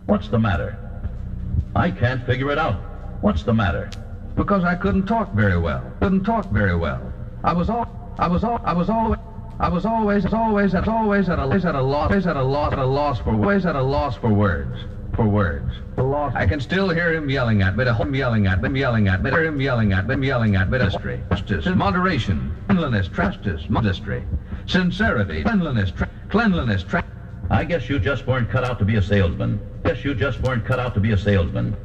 What's the matter? I can't figure it out. What's the matter? Because I couldn't talk very well. I was always at a loss for words. I can still hear him yelling at me, justice, moderation, cleanliness, justice, modesty, sincerity, cleanliness. I guess you just weren't cut out to be a salesman.